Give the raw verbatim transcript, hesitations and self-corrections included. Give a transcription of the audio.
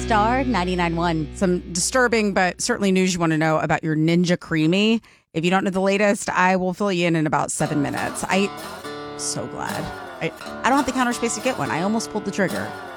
Star ninety-nine point one. Some disturbing but certainly news you want to know about your Ninja Creamy. If you don't know the latest, I will fill you in in about seven minutes. I so glad. I, I don't have the counter space to get one. I almost pulled the trigger.